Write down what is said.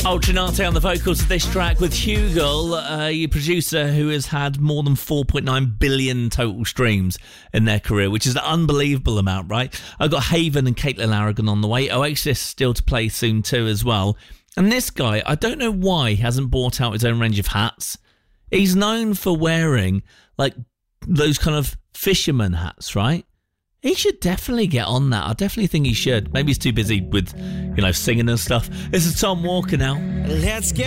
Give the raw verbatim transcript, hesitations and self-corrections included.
Ultranate on the vocals of this track with Hugel, a producer who has had more than four point nine billion total streams in their career, which is an unbelievable amount, right? I've got Haven and Caitlin Aragon on the way. Oasis still to play soon too as well. And this guy, I don't know why he hasn't bought out his own range of hats. He's known for wearing like those kind of fisherman hats, right? He should definitely get on that. I definitely think he should. Maybe he's too busy with, you know, singing and stuff. This is Tom Walker now. Let's get